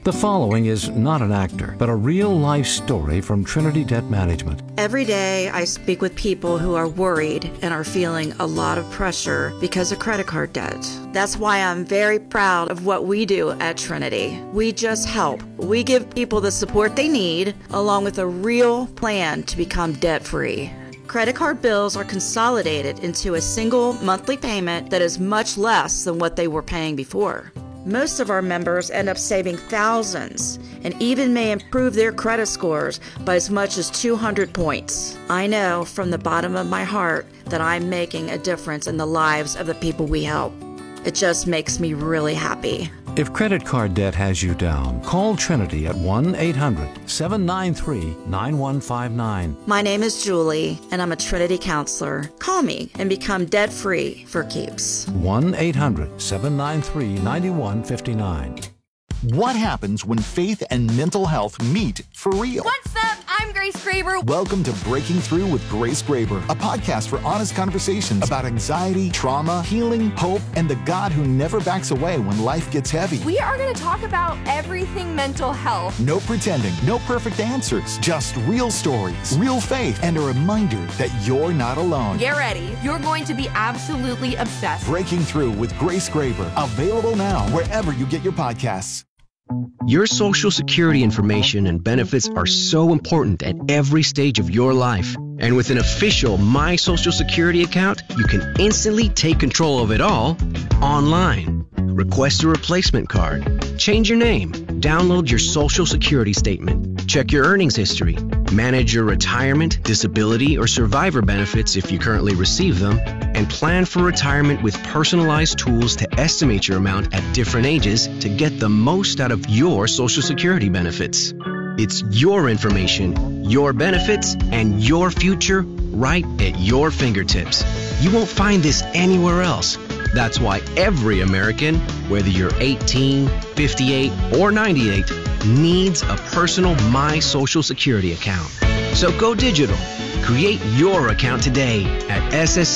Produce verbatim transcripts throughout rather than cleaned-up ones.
The following is not an actor, but a real-life story from Trinity Debt Management. Every day I speak with people who are worried and are feeling a lot of pressure because of credit card debt. That's why I'm very proud of what we do at Trinity. We just help. We give people the support they need, along with a real plan to become debt-free. Credit card bills are consolidated into a single monthly payment that is much less than what they were paying before. Most of our members end up saving thousands and even may improve their credit scores by as much as two hundred points. I know from the bottom of my heart that I'm making a difference in the lives of the people we help. It just makes me really happy. If credit card debt has you down, call Trinity at one eight hundred seven nine three nine one five nine. My name is Julie, and I'm a Trinity counselor. Call me and become debt-free for keeps. one eight hundred seven nine three nine one five nine. What happens when faith and mental health meet for real? What's up? I'm Grace Graber. Welcome to Breaking Through with Grace Graber, a podcast for honest conversations about anxiety, trauma, healing, hope, and the God who never backs away when life gets heavy. We are going to talk about everything mental health. No pretending, no perfect answers, just real stories, real faith, and a reminder that you're not alone. Get ready. You're going to be absolutely obsessed. Breaking Through with Grace Graber, available now wherever you get your podcasts. Your Social Security information and benefits are so important at every stage of your life. And with an official My Social Security account, you can instantly take control of it all online. Request a replacement card, change your name, download your Social Security statement, check your earnings history, manage your retirement, disability, or survivor benefits if you currently receive them, and plan for retirement with personalized tools to estimate your amount at different ages to get the most out of your Social Security benefits. It's your information, your benefits, and your future right at your fingertips. You won't find this anywhere else. That's why every American, whether you're eighteen, fifty-eight, or ninety-eight, needs a personal My Social Security account. So go digital. Create your account today at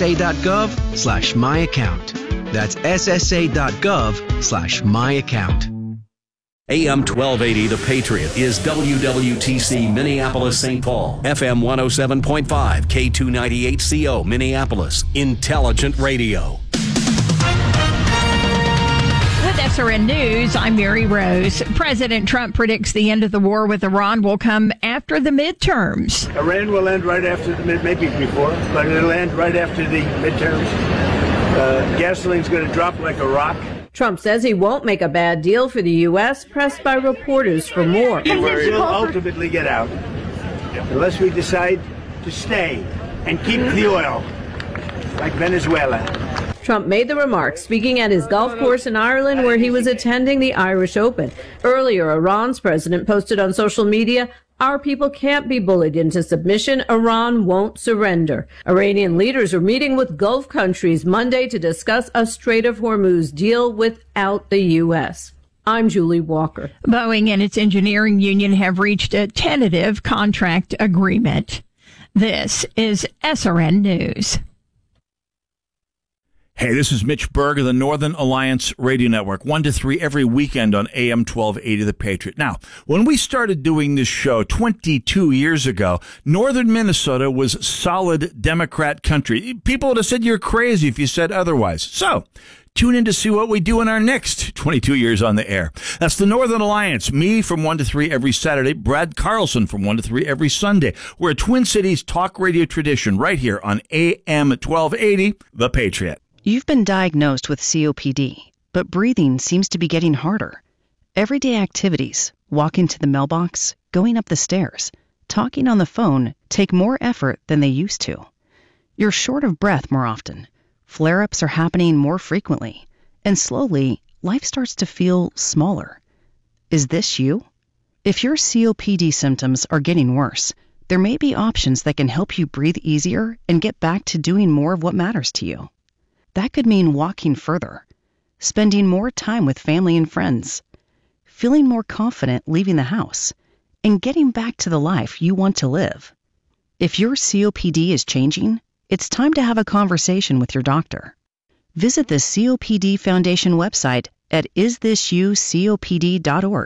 ssa.gov slash my account. That's ssa.gov slash my account. A M twelve eighty The Patriot is W W T C Minneapolis Saint Paul, F M one oh seven point five, K two ninety-eight C O Minneapolis, Intelligent Radio. With S R N News, I'm Mary Rose. President Trump predicts the end of the war with Iran will come after the midterms. Iran will end right after the mid, maybe before, but it'll end right after the midterms. Uh, gasoline's going to drop like a rock. Trump says he won't make a bad deal for the U S, pressed by reporters for more. We'll ultimately get out, unless we decide to stay and keep the oil, like Venezuela. Trump made the remarks speaking at his golf course in Ireland where he was attending the Irish Open. Earlier, Iran's president posted on social media, "Our people can't be bullied into submission. Iran won't surrender." Iranian leaders are meeting with Gulf countries Monday to discuss a Strait of Hormuz deal without the U S. I'm Julie Walker. Boeing and its engineering union have reached a tentative contract agreement. This is S R N News. Hey, this is Mitch Berg of the Northern Alliance Radio Network, one to three every weekend on A M twelve eighty The Patriot. Now, when we started doing this show twenty-two years ago, northern Minnesota was solid Democrat country. People would have said you're crazy if you said otherwise. So, tune in to see what we do in our next twenty-two years on the air. That's the Northern Alliance. Me from one to three every Saturday. Brad Carlson from one to three every Sunday. We're a Twin Cities talk radio tradition right here on A M twelve eighty The Patriot. You've been diagnosed with C O P D, but breathing seems to be getting harder. Everyday activities, walking to the mailbox, going up the stairs, talking on the phone take more effort than they used to. You're short of breath more often. Flare-ups are happening more frequently. And slowly, life starts to feel smaller. Is this you? If your C O P D symptoms are getting worse, there may be options that can help you breathe easier and get back to doing more of what matters to you. That could mean walking further, spending more time with family and friends, feeling more confident leaving the house, and getting back to the life you want to live. If your C O P D is changing, it's time to have a conversation with your doctor. Visit the C O P D Foundation website at is this you C O P D dot org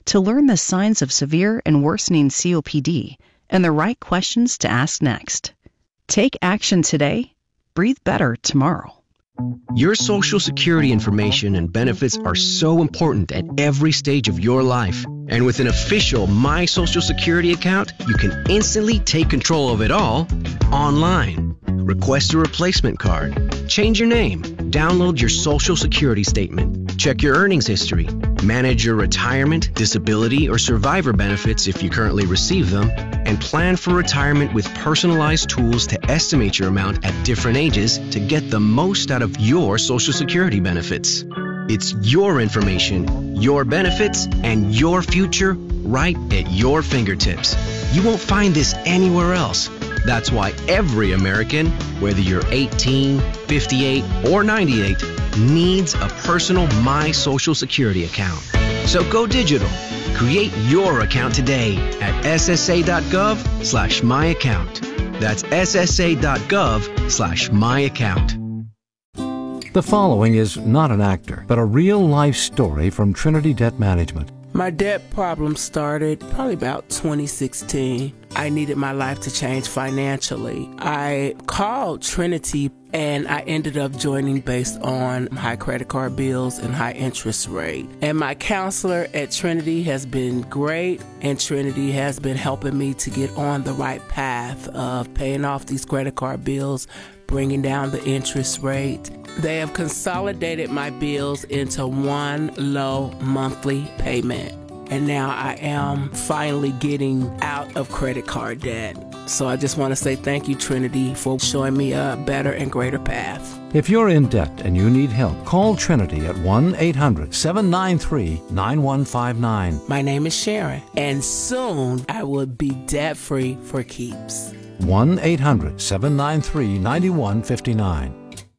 to learn the signs of severe and worsening C O P D and the right questions to ask next. Take action today. Breathe better tomorrow. Your Social Security information and benefits are so important at every stage of your life. And with an official My Social Security account, you can instantly take control of it all online. Request a replacement card, change your name, download your Social Security statement, check your earnings history, manage your retirement, disability, or survivor benefits if you currently receive them, and plan for retirement with personalized tools to estimate your amount at different ages to get the most out of your Social Security benefits. It's your information, your benefits, and your future right at your fingertips. You won't find this anywhere else. That's why every American, whether you're eighteen, fifty-eight, or ninety-eight, needs a personal My Social Security account. So go digital. Create your account today at ssa.gov slash my account. That's ssa.gov slash my account. The following is not an actor, but a real-life story from Trinity Debt Management. My debt problem started probably about twenty sixteen. I needed my life to change financially. I called Trinity and I ended up joining based on high credit card bills and high interest rate. And my counselor at Trinity has been great, and Trinity has been helping me to get on the right path of paying off these credit card bills, bringing down the interest rate. They have consolidated my bills into one low monthly payment. And now I am finally getting out of credit card debt. So I just want to say thank you, Trinity, for showing me a better and greater path. If you're in debt and you need help, call Trinity at one eight hundred seven nine three nine one five nine. My name is Sharon, and soon I will be debt-free for keeps. one eight hundred seven nine three nine one five nine.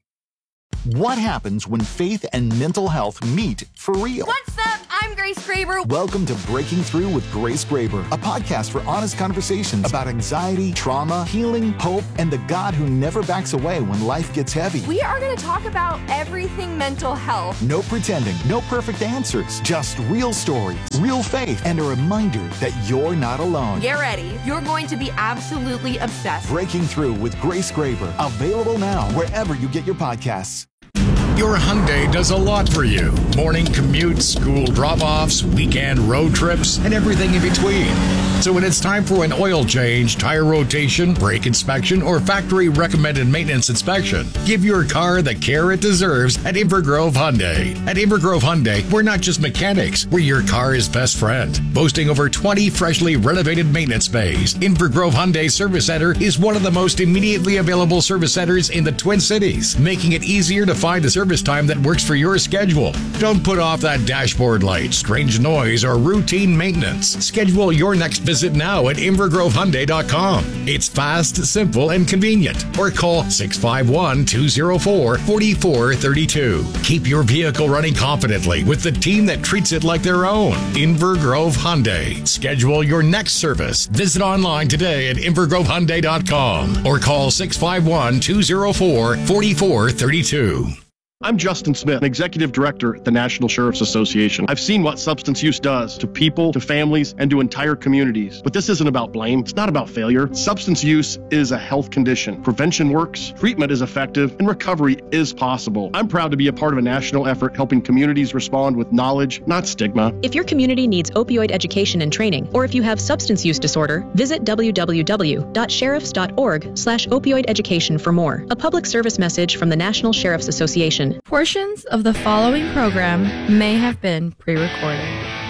What happens when faith and mental health meet for real? What's up? I'm Grace Graber. Welcome to Breaking Through with Grace Graber, a podcast for honest conversations about anxiety, trauma, healing, hope, and the God who never backs away when life gets heavy. We are going to talk about everything mental health. No pretending, no perfect answers, just real stories, real faith, and a reminder that you're not alone. Get ready. You're going to be absolutely obsessed. Breaking Through with Grace Graber, available now wherever you get your podcasts. Your Hyundai does a lot for you. Morning commutes, school drop-offs, weekend road trips, and everything in between. So when it's time for an oil change, tire rotation, brake inspection, or factory-recommended maintenance inspection, give your car the care it deserves at Invergrove Hyundai. At Invergrove Hyundai, we're not just mechanics, we're your car's best friend. Boasting over twenty freshly renovated maintenance bays, Invergrove Hyundai Service Center is one of the most immediately available service centers in the Twin Cities, making it easier to find a service time that works for your schedule. Don't put off that dashboard light, strange noise, or routine maintenance. Schedule your next visit now at invergrove hyundai dot com. It's fast, simple, and convenient. Or call six five one, two zero four, four four three two. Keep your vehicle running confidently with the team that treats it like their own. Invergrove Hyundai. Schedule your next service. Visit online today at invergrove hyundai dot com or call six five one, two zero four, four four three two. I'm Justin Smith, Executive Director at the National Sheriff's Association. I've seen what substance use does to people, to families, and to entire communities. But this isn't about blame. It's not about failure. Substance use is a health condition. Prevention works, treatment is effective, and recovery is possible. I'm proud to be a part of a national effort helping communities respond with knowledge, not stigma. If your community needs opioid education and training, or if you have substance use disorder, visit w w w dot sheriffs dot org slash opioid education for more. A public service message from the National Sheriff's Association. Portions of the following program may have been pre-recorded.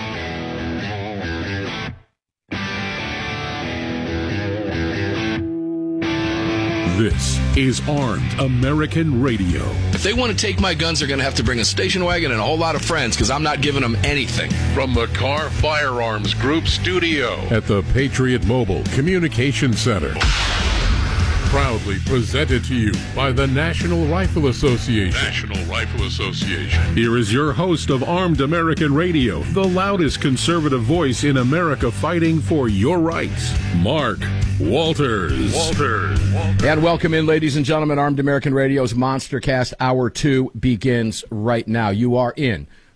This is Armed American Radio. If they want to take my guns, they're going to have to bring a station wagon and a whole lot of friends, because I'm not giving them anything. From the Car Firearms Group studio at the Patriot Mobile Communication Center. Proudly presented to you by the National Rifle Association. National Rifle Association. Here is your host of Armed American Radio, the loudest conservative voice in America fighting for your rights, Mark Walters. Walters. Walters. And welcome in, ladies and gentlemen. Armed American Radio's Monstercast Hour two begins right now. You are in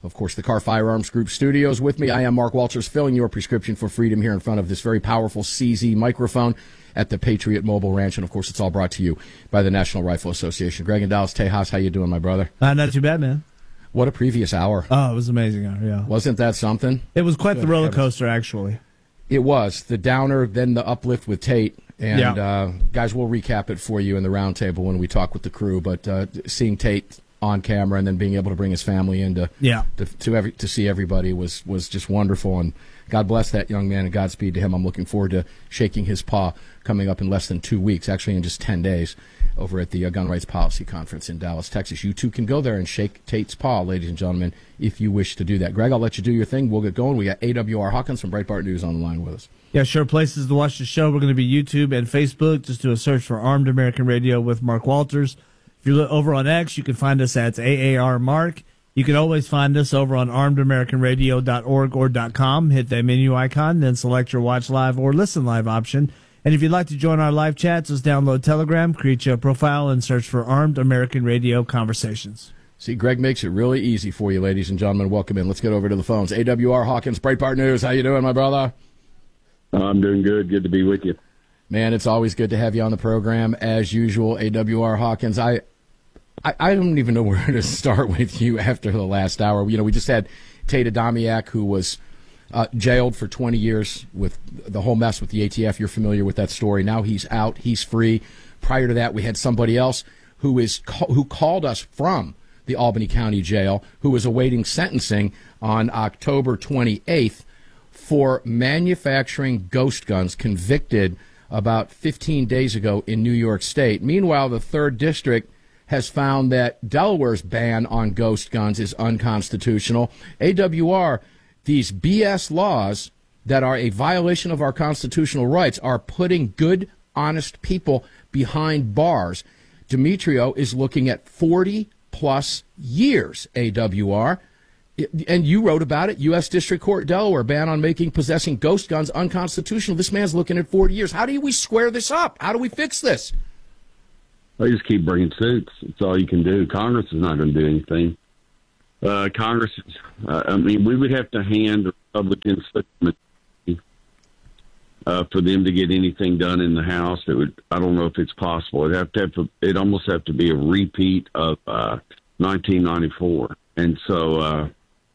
of course, the Car Firearms Group studios. With me, I am Mark Walters, filling your prescription for freedom here in front of this very powerful C Z microphone at the Patriot Mobile Ranch. And, of course, it's all brought to you by the National Rifle Association. Greg in Dallas, Tejas, how you doing, my brother? Uh, not too bad, man. What a previous hour. Oh, it was amazing. Yeah. Wasn't that something? It was quite Good the roller heavens. coaster, actually. It was. The downer, then the uplift with Tate. And, Yeah. uh, guys, we'll recap it for you in the roundtable when we talk with the crew. But uh, seeing Tate on camera and then being able to bring his family in to, Yeah. to, to, every, to see everybody was, was just wonderful. And God bless that young man and Godspeed to him. I'm looking forward to shaking his paw coming up in less than two weeks, actually in just ten days, over at the uh, Gun Rights Policy Conference in Dallas, Texas. You too can go there and shake Tate's paw, ladies and gentlemen, if you wish to do that. Greg, I'll let you do your thing. We'll get going. We got A W R Hawkins from Breitbart News on the line with us. Yeah, sure. Places to watch the show. We're going to be YouTube and Facebook. Just do a search for Armed American Radio with Mark Walters. If you're over on X, you can find us at A A R Mark. You can always find us over on armed american radio dot org or .com. Hit that menu icon, then select your watch live or listen live option. And if you'd like to join our live chats, just download Telegram, create your profile, and search for Armed American Radio Conversations. See, Greg makes it really easy for you, ladies and gentlemen. Welcome in. Let's get over to the phones. A W R Hawkins, Breitbart News. How you doing, my brother? I'm doing good. Good to be with you. Man, it's always good to have you on the program, as usual. A W R Hawkins, I, I, I don't even know where to start with you after the last hour. You know, we just had Tate Adamiak, who was uh, jailed for twenty years with the whole mess with the A T F. You're familiar with that story. Now he's out. He's free. Prior to that, we had somebody else who is who called us from the Albany County Jail, who was awaiting sentencing on October twenty-eighth for manufacturing ghost guns, convicted about fifteen days ago in New York State. Meanwhile, the third District has found that Delaware's ban on ghost guns is unconstitutional. A W R, these B S laws that are a violation of our constitutional rights are putting good, honest people behind bars. Demetrio is looking at forty plus years, A W R. And you wrote about it, U S District Court, Delaware, ban on making, possessing ghost guns unconstitutional. This man's looking at forty years. How do we square this up? How do we fix this? They just keep bringing suits. That's all you can do. Congress is not going to do anything. Uh, Congress, uh, I mean, we would have to hand the Republicans uh, for them to get anything done in the House. It would. I don't know if it's possible. It'd have to have to, it'd almost have to be a repeat of uh, nineteen ninety-four. And so uh,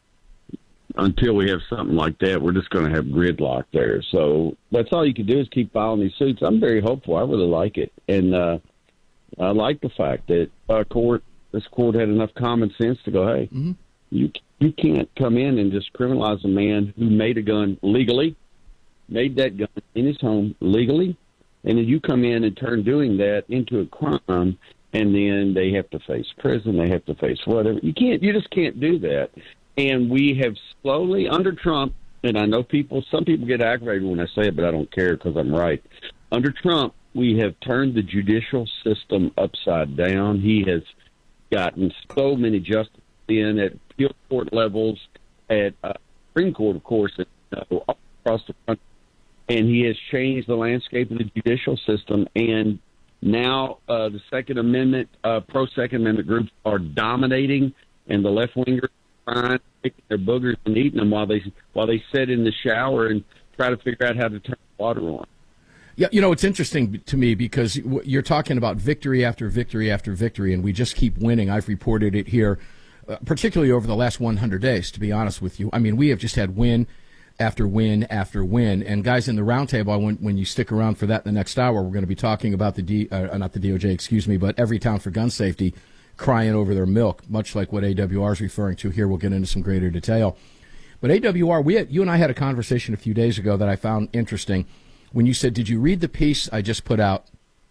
until we have something like that, we're just going to have gridlock there. So that's all you can do is keep filing these suits. I'm very hopeful. I really like it. And uh, I like the fact that uh, court, this court had enough common sense to go, hey, mm-hmm. you you can't come in and just criminalize a man who made a gun legally, made that gun in his home legally, and then you come in and turn doing that into a crime, and then they have to face prison, they have to face whatever. You can't, you just can't do that. And we have slowly, under Trump, and I know people, some people get aggravated when I say it, but I don't care because I'm right. Under Trump, we have turned the judicial system upside down. He has gotten so many justices in at appeal court levels, at uh, Supreme Court, of course, and, uh, all across the country. And he has changed the landscape of the judicial system. And now uh, the Second Amendment, uh, pro-Second Amendment groups are dominating, and the left-wingers are trying to pick their boogers and eating them while they while they sit in the shower and try to figure out how to turn the water on. Yeah, you know, it's interesting to me because you're talking about victory after victory after victory, and we just keep winning. I've reported it here, uh, particularly over the last one hundred days, to be honest with you. I mean, we have just had win after win after win. And guys, in the roundtable, when, when you stick around for that in the next hour, we're going to be talking about the D, uh, not the D O J, excuse me, but Everytown for Gun Safety crying over their milk, much like what A W R is referring to here. We'll get into some greater detail. But A W R, we had, you and I had a conversation a few days ago that I found interesting when you said, did you read the piece I just put out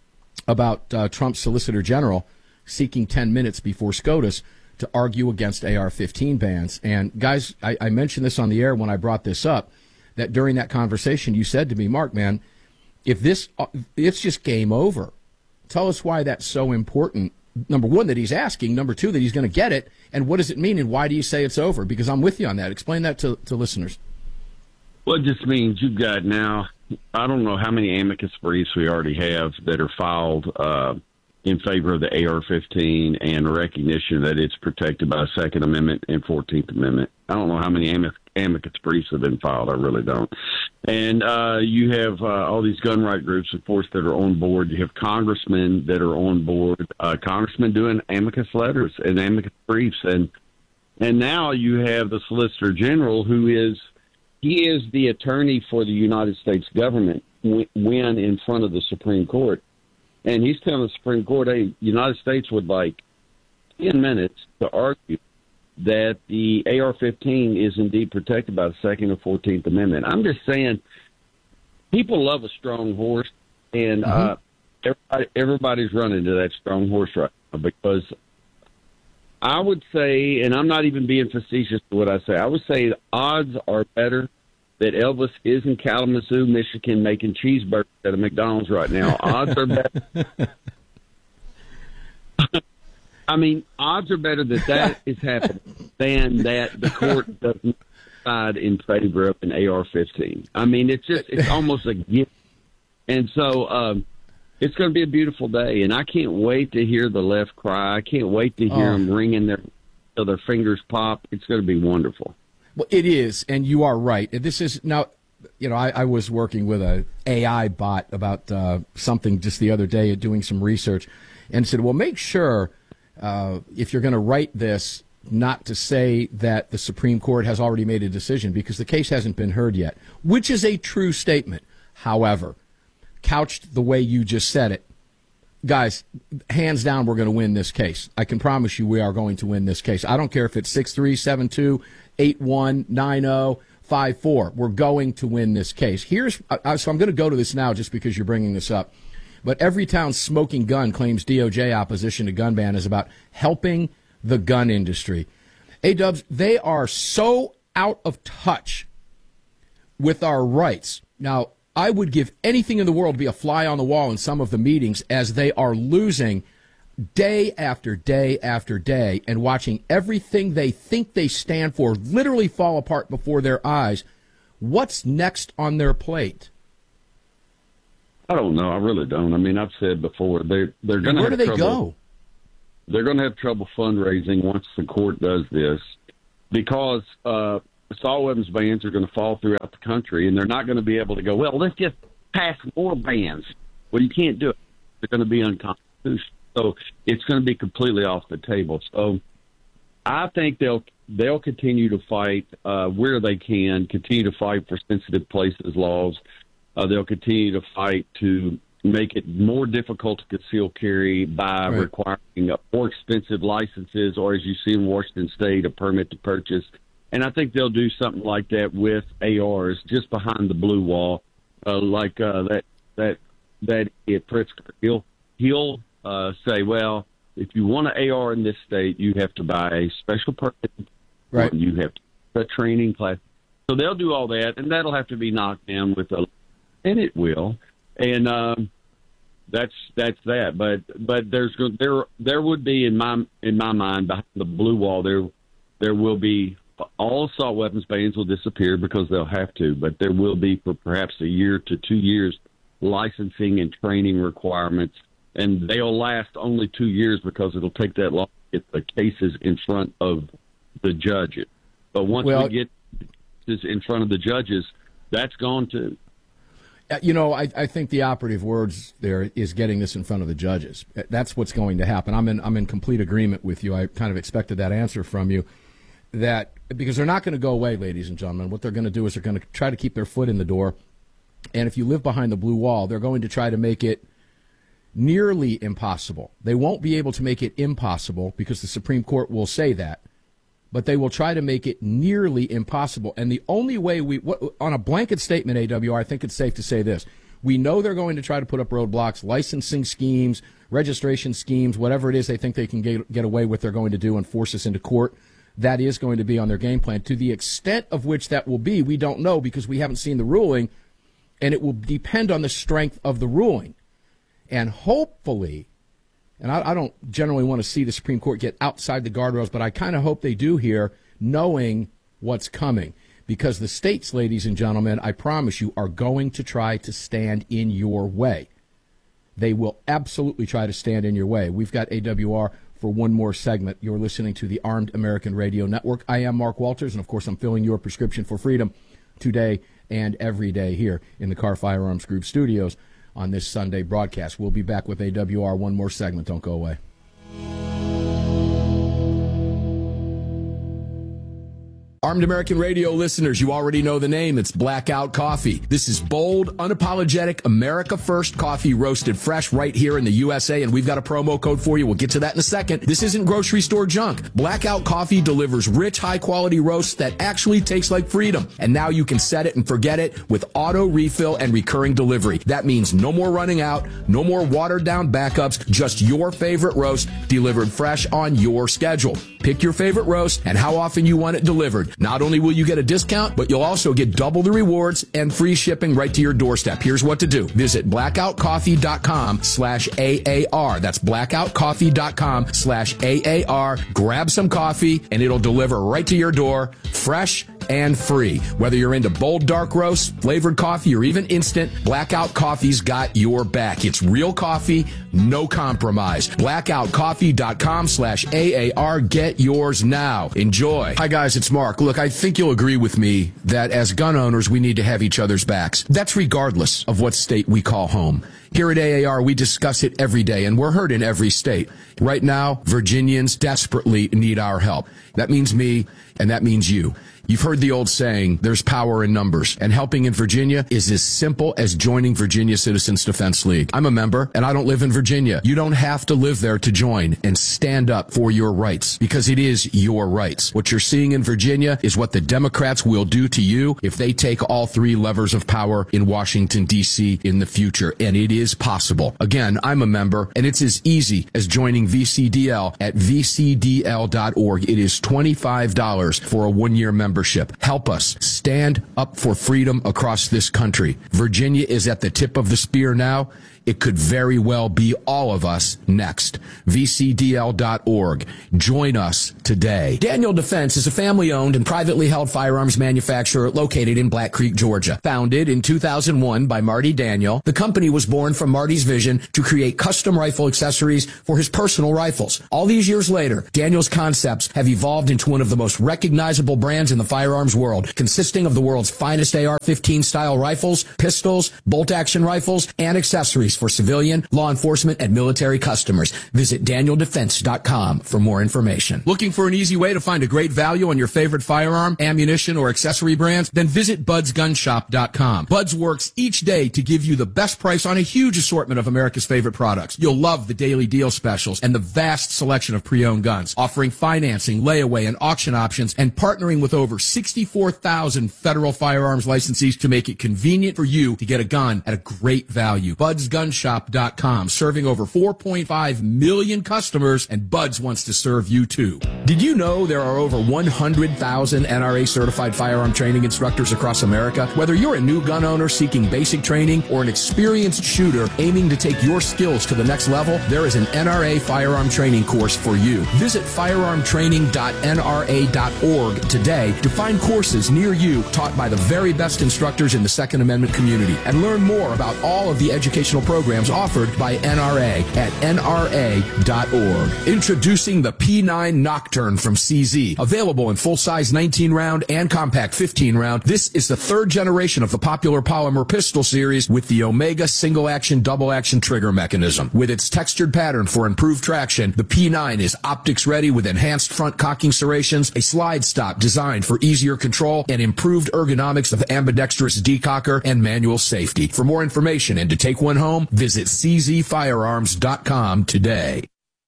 about uh, Trump's Solicitor General seeking ten minutes before SCOTUS to argue against A R fifteen bans? And guys, I, I mentioned this on the air when I brought this up, that during that conversation you said to me, Mark, man, if this, uh, it's just game over. Tell us why that's so important. Number one, that he's asking. Number two, that he's going to get it. And what does it mean? And why do you say it's over? Because I'm with you on that. Explain that to, to listeners. Well, it just means you've got now, I don't know how many amicus briefs we already have that are filed uh, in favor of the A R fifteen and recognition that it's protected by the Second Amendment and fourteenth Amendment. I don't know how many amic- amicus briefs have been filed. I really don't. And uh, you have uh, all these gun right groups, of course, that are on board. You have congressmen that are on board, uh, congressmen doing amicus letters and amicus briefs. And and now you have the Solicitor General, who is, he is the attorney for the United States government when in front of the Supreme Court. And he's telling the Supreme Court, hey, the United States would like ten minutes to argue that the A R fifteen is indeed protected by the Second or fourteenth Amendment. I'm just saying, people love a strong horse, and mm-hmm. uh, everybody, everybody's running to that strong horse right now, because I would say, and I'm not even being facetious to what I say, I would say the odds are better that Elvis is in Kalamazoo, Michigan, making cheeseburgers at a McDonald's right now. Odds are better. I mean, odds are better that that is happening than that the court doesn't decide in favor of an A R fifteen. I mean, it's just, it's almost a gift. And so um, it's going to be a beautiful day, and I can't wait to hear the left cry. I can't wait to hear oh. them ringing their, till their fingers pop. It's going to be wonderful. Well, it is, and you are right. This is now, you know, I, I was working with a A I bot about uh, something just the other day, doing some research, and said, well, make sure uh, if you're going to write this, not to say that the Supreme Court has already made a decision, because the case hasn't been heard yet, which is a true statement. However, couched the way you just said it, guys, hands down, we're going to win this case. I can promise you we are going to win this case. I don't care if it's six three seven two eight one nine zero five four. We're going to win this case. Here's uh, so I'm going to go to this now just because you're bringing this up. But Everytown Smoking Gun claims D O J opposition to gun ban is about helping the gun industry. A-Dubs, they are so out of touch with our rights. Now, I would give anything in the world to be a fly on the wall in some of the meetings as they are losing day after day after day and watching everything they think they stand for literally fall apart before their eyes. What's next on their plate? I don't know. I really don't. I mean, I've said before, they're, they're going to Where have do they trouble. go? They're going to have trouble fundraising once the court does this, because uh, assault weapons bans are going to fall throughout the country, and they're not going to be able to go, well, let's just pass more bans. Well, you can't do it. They're going to be unconstitutional. So it's going to be completely off the table. So I think they'll they'll continue to fight uh, where they can, continue to fight for sensitive places laws. Uh, they'll continue to fight to make it more difficult to conceal carry by right. requiring uh, more expensive licenses, or, as you see in Washington State, a permit to purchase. And I think they'll do something like that with A Rs just behind the blue wall, uh, like uh, that that that at Pritzker. He'll he'll uh, say, well, if you want an A R in this state, you have to buy a special permit. Right. You have to a training class. So they'll do all that, and that'll have to be knocked down with a, and it will. And um, that's that's that. But but there's there there would be in my in my mind behind the blue wall there there will be. All assault weapons bans will disappear because they'll have to, but there will be for perhaps a year to two years licensing and training requirements, and they'll last only two years because it'll take that long to get the cases in front of the judges. But once well, we get this in front of the judges, that's gone too. You know, I, I think the operative words there is getting this in front of the judges. That's what's going to happen. I'm in I'm in complete agreement with you. I kind of expected that answer from you. That because they're not going to go away, ladies and gentlemen. What they're going to do is they're going to try to keep their foot in the door. And if you live behind the blue wall, they're going to try to make it nearly impossible. They won't be able to make it impossible because the Supreme Court will say that. But they will try to make it nearly impossible. And the only way we, what, on a blanket statement, A W R, I think it's safe to say this. We know they're going to try to put up roadblocks, licensing schemes, registration schemes, whatever it is they think they can get, get away with, they're going to do and force us into court. That is going to be on their game plan. To the extent of which that will be, we don't know because we haven't seen the ruling, and it will depend on the strength of the ruling. And hopefully, and I, I don't generally want to see the Supreme Court get outside the guardrails, but I kind of hope they do here, knowing what's coming. Because the states, ladies and gentlemen, I promise you, are going to try to stand in your way. they will absolutely try to stand in your way. We've got A W R for one more segment. You're listening to the Armed American Radio Network. I am Mark Walters, and of course I'm filling your prescription for freedom today and every day here in the Car Firearms Group studios on this Sunday broadcast. We'll be back with A W R, one more segment. Don't go away. Armed American Radio listeners, you already know the name. It's Blackout Coffee. This is bold, unapologetic, America First coffee roasted fresh right here in the U S A, and we've got a promo code for you. We'll get to that in a second. This isn't grocery store junk. Blackout Coffee delivers rich, high-quality roasts that actually taste like freedom. And now you can set it and forget it with auto refill and recurring delivery. That means no more running out, no more watered-down backups, just your favorite roast delivered fresh on your schedule. Pick your favorite roast and how often you want it delivered. Not only will you get a discount, but you'll also get double the rewards and free shipping right to your doorstep. Here's what to do. Visit blackoutcoffee.com slash AAR. That's blackoutcoffee.com slash AAR. Grab some coffee and it'll deliver right to your door, fresh and free. Whether you're into bold dark roasts, flavored coffee, or even instant, Blackout Coffee's got your back. It's real coffee, no compromise. blackoutcoffee.com slash AAR. Get yours now. Enjoy. Hi guys, it's Mark. Look, I think you'll agree with me that as gun owners, we need to have each other's backs. That's regardless of what state we call home. Here at A A R, we discuss it every day, and we're heard in every state. Right now, Virginians desperately need our help. That means me, and that means you. You've heard the old saying, there's power in numbers, and helping in Virginia is as simple as joining Virginia Citizens Defense League. I'm a member, and I don't live in Virginia. You don't have to live there to join and stand up for your rights, because it is your rights. What you're seeing in Virginia is what the Democrats will do to you if they take all three levers of power in Washington, D C in the future, and it is possible. Again, I'm a member, and it's as easy as joining V C D L at v c d l dot org. It is twenty-five dollars for a one-year membership. Help us stand up for freedom across this country. Virginia is at the tip of the spear now. It could very well be all of us next. v c d l dot org. Join us today. Daniel Defense is a family-owned and privately held firearms manufacturer located in Black Creek, Georgia. Founded in two thousand one by Marty Daniel, the company was born from Marty's vision to create custom rifle accessories for his personal rifles. All these years later, Daniel's concepts have evolved into one of the most recognizable brands in the firearms world, consisting of the world's finest A R fifteen style rifles, pistols, bolt-action rifles, and accessories for civilian, law enforcement, and military customers. Visit daniel defense dot com for more information. Looking for an easy way to find a great value on your favorite firearm, ammunition, or accessory brands? Then visit buds gun shop dot com. Buds works each day to give you the best price on a huge assortment of America's favorite products. You'll love the daily deal specials and the vast selection of pre-owned guns, offering financing, layaway, and auction options, and partnering with over sixty-four thousand federal firearms licensees to make it convenient for you to get a gun at a great value. buds gun shop dot com, serving over four point five million customers, and Buds wants to serve you too. Did you know there are over one hundred thousand N R A certified firearm training instructors across America? Whether you're a new gun owner seeking basic training or an experienced shooter aiming to take your skills to the next level, there is an N R A firearm training course for you. Visit firearm training dot n r a dot org today to find courses near you taught by the very best instructors in the Second Amendment community, and learn more about all of the educational programs offered by N R A at n r a dot org. Introducing the P nine Nocturne from C Z. Available in full-size nineteen round and compact fifteen round, this is the third generation of the popular polymer pistol series with the Omega single-action, double-action trigger mechanism. With its textured pattern for improved traction, the P nine is optics-ready with enhanced front cocking serrations, a slide stop designed for easier control, and improved ergonomics of ambidextrous decocker and manual safety. For more information and to take one home, visit c z firearms dot com today.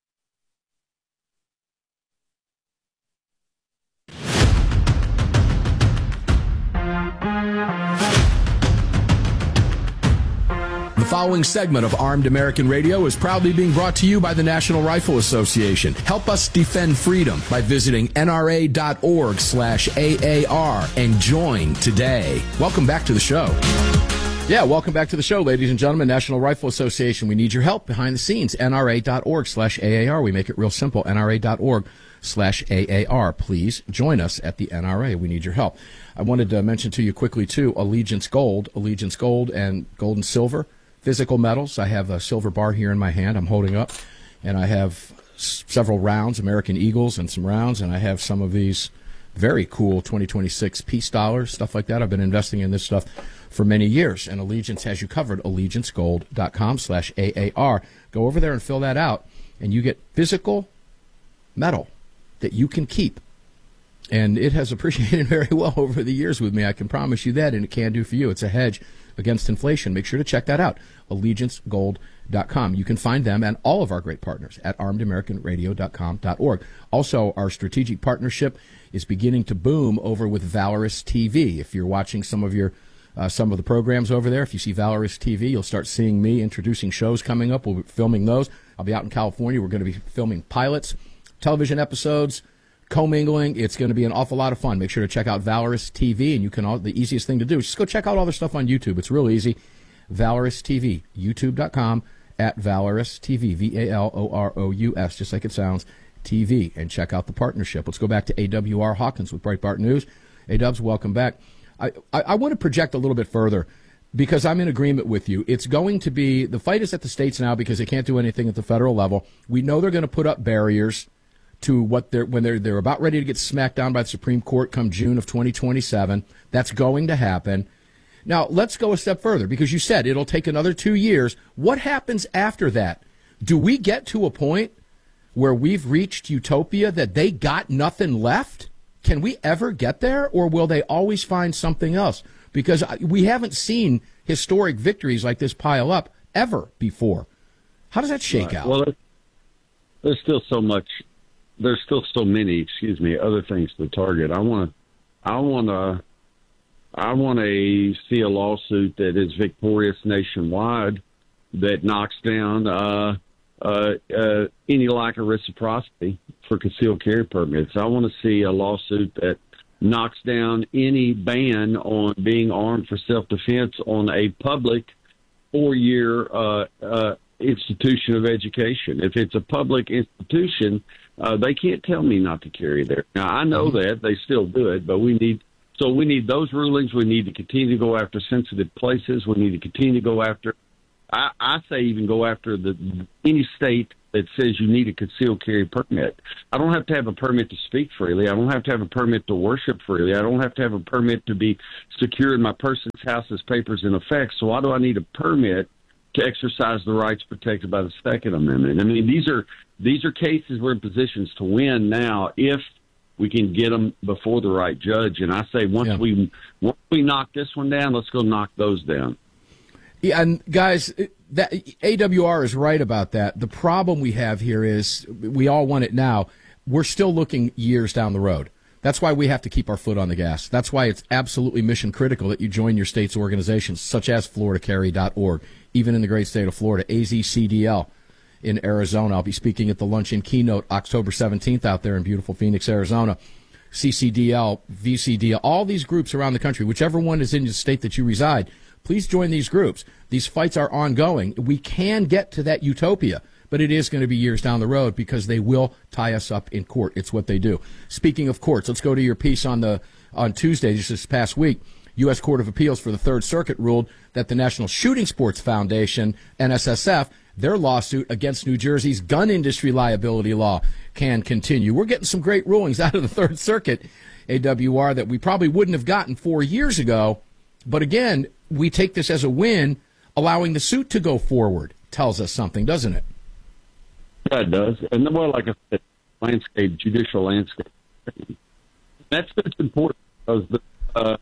The following segment of Armed American Radio is proudly being brought to you by the National Rifle Association. Help us defend freedom by visiting n r a dot org slash A A R and join today. Welcome back to the show. Yeah, welcome back to the show, ladies and gentlemen. National Rifle Association. We need your help behind the scenes. n r a dot org slash A A R. We make it real simple. n r a dot org slash A A R. Please join us at the N R A. We need your help. I wanted to mention to you quickly, too, Allegiance Gold. Allegiance Gold and Gold and Silver. physical medals. I have a silver bar here in my hand I'm holding up, and I have s- several rounds, American Eagles and some rounds, and I have some of these very cool twenty twenty-six peace dollars, stuff like that. I've been investing in this stuff for many years, and Allegiance has you covered, allegiancegold.com slash AAR. Go over there and fill that out, and you get physical metal that you can keep. And it has appreciated very well over the years with me. I can promise you that, and it can do for you. It's a hedge against inflation. Make sure to check that out, allegiance gold dot com. You can find them and all of our great partners at armed american radio dot com dot org. Also, our strategic partnership is beginning to boom over with Valorous T V. If you're watching some of your uh, some of the programs over there, if you see Valorous T V, you'll start seeing me introducing shows coming up. We'll be filming those. I'll be out in California. We're going to be filming pilots, television episodes, commingling. It's going to be an awful lot of fun. Make sure to check out Valorous T V, and you can all, the easiest thing to do is just go check out all their stuff on YouTube. It's real easy. Valorous T V, youtube dot com at Valorous T V, V A L O R O U S, just like it sounds, T V, and check out the partnership. Let's go back to A W R Hawkins with Breitbart News. A-Dubs, welcome back. I, I, I want to project a little bit further because I'm in agreement with you. It's going to be, the fight is at the states now because they can't do anything at the federal level. We know they're going to put up barriers to what they're when they're they're about ready to get smacked down by the Supreme Court come June of twenty twenty-seven. That's going to happen. Now, let's go a step further because you said it'll take another two years. What happens after that? Do we get to a point where we've reached utopia that they got nothing left? Can we ever get there, or will they always find something else? Because we haven't seen historic victories like this pile up ever before. How does that shake Right. out? Well, there's still so much. There's still so many, excuse me, other things to target. I want to, I want to, I want to see a lawsuit that is victorious nationwide that knocks down uh, uh, uh, any lack of reciprocity for concealed carry permits. I want to see a lawsuit that knocks down any ban on being armed for self-defense on a public four-year uh, uh, institution of education. If it's a public institution, uh, they can't tell me not to carry there. Now, I know that. They still do it, but we need so we need those rulings. We need to continue to go after sensitive places. We need to continue to go after, I, I say even go after the any state that says you need a concealed carry permit. I don't have to have a permit to speak freely. I don't have to have a permit to worship freely. I don't have to have a permit to be secure in my person's house's papers in effect. So why do I need a permit to exercise the rights protected by the Second Amendment? I mean, these are these are cases we're in positions to win now if we can get them before the right judge. And I say once yeah. we once we knock this one down, let's go knock those down. Yeah, and guys, that A W R is right about that. The problem we have here is we all want it now. We're still looking years down the road. That's why we have to keep our foot on the gas. That's why it's absolutely mission critical that you join your state's organizations, such as Florida Carry dot org, even in the great state of Florida, A Z C D L in Arizona. I'll be speaking at the luncheon keynote October seventeenth out there in beautiful Phoenix, Arizona. C C D L, V C D L, all these groups around the country, whichever one is in the state that you reside, please join these groups. These fights are ongoing. We can get to that utopia, but it is going to be years down the road because they will tie us up in court. It's what they do. Speaking of courts, let's go to your piece on the on Tuesday, just this past week. U S Court of Appeals for the Third Circuit ruled that the National Shooting Sports Foundation, N S S F, their lawsuit against New Jersey's gun industry liability law can continue. We're getting some great rulings out of the Third Circuit, A W R, that we probably wouldn't have gotten four years ago. But again, we take this as a win. Allowing the suit to go forward tells us something, doesn't it? Yeah, it does. And well, like I said, landscape, judicial landscape. That's what's important because the uh,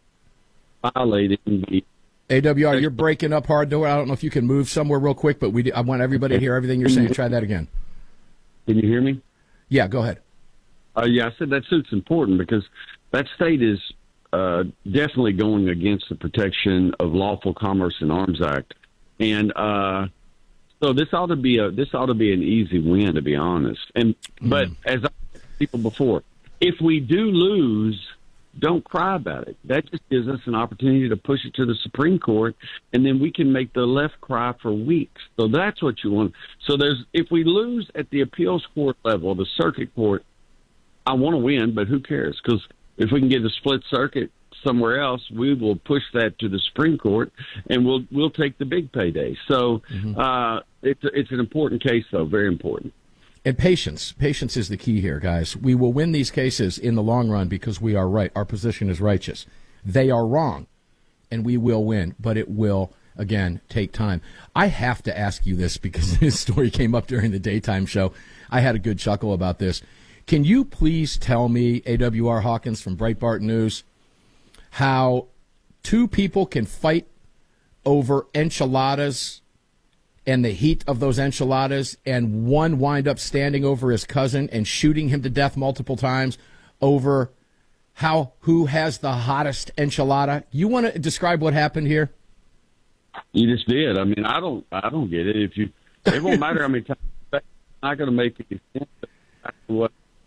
violating the A W R, you're breaking up hard. I don't know if you can move somewhere real quick, but we I want everybody to hear everything you're saying. Try that again. Can you hear me? Yeah, go ahead. Uh, yeah, I said that suit's important because that state is uh, definitely going against the Protection of Lawful Commerce in Arms Act, and uh, so this ought to be a this ought to be an easy win, to be honest. And mm. but as I said to people before, if we do lose, don't cry about it. That just gives us an opportunity to push it to the Supreme Court, and then we can make the left cry for weeks. So that's what you want. So there's if we lose at the appeals court level, the circuit court, I want to win, but who cares? Because if we can get a split circuit somewhere else, we will push that to the Supreme Court, and we'll we'll take the big payday. So mm-hmm. uh, it's it's an important case, though, very important. And patience, patience is the key here, guys. We will win these cases in the long run because we are right. Our position is righteous. They are wrong, and we will win, but it will, again, take time. I have to ask you this because this story came up during the daytime show. I had a good chuckle about this. Can you please tell me, A W R Hawkins from Breitbart News, how two people can fight over enchiladas and the heat of those enchiladas, and one wind up standing over his cousin and shooting him to death multiple times over how who has the hottest enchilada? You want to describe what happened here? You just did. I mean, I don't, I don't get it. If you, it won't matter how many times. It's not going to make any sense. What